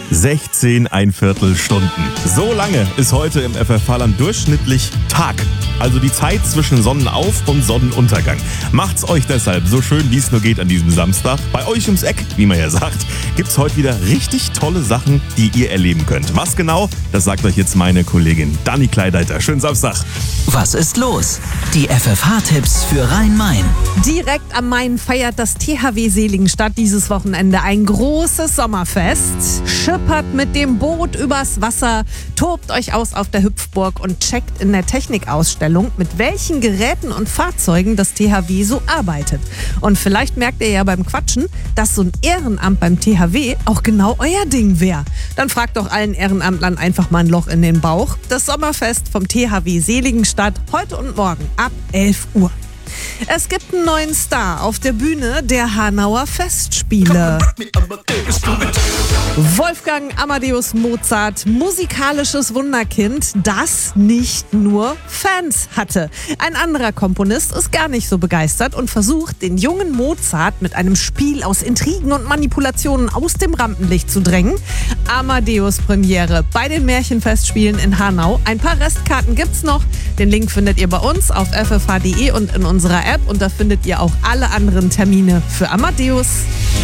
16,25 Stunden. So lange ist heute im FFH-Land durchschnittlich Tag. Also die Zeit zwischen Sonnenauf- und Sonnenuntergang. Macht's euch deshalb so schön, wie es nur geht an diesem Samstag. Bei euch ums Eck, wie man ja sagt, gibt's heute wieder richtig tolle Sachen, die ihr erleben könnt. Was genau, das sagt euch jetzt meine Kollegin Dani Kleideiter. Schönen Samstag. Was ist los? Die FFH-Tipps für Rhein-Main. Direkt am Main feiert das THW Seligenstadt dieses Wochenende ein großes Sommerfest. Schippert mit dem Boot übers Wasser, tobt euch aus auf der Hüpfburg und checkt in der Technikausstellung, mit welchen Geräten und Fahrzeugen das THW so arbeitet. Und vielleicht merkt ihr ja beim Quatschen, dass so ein Ehrenamt beim THW auch genau euer Ding wäre. Dann fragt doch allen Ehrenamtlern einfach mal ein Loch in den Bauch. Das Sommerfest vom THW Seligenstadt heute und morgen ab 11 Uhr. Es gibt einen neuen Star auf der Bühne der Hanauer Festspiele. Wolfgang Amadeus Mozart, musikalisches Wunderkind, das nicht nur Fans hatte. Ein anderer Komponist ist gar nicht so begeistert und versucht, den jungen Mozart mit einem Spiel aus Intrigen und Manipulationen aus dem Rampenlicht zu drängen. Amadeus Premiere bei den Märchenfestspielen in Hanau. Ein paar Restkarten gibt's noch. Den Link findet ihr bei uns auf ffh.de und in unserer App. Und da findet ihr auch alle anderen Termine für Amadeus.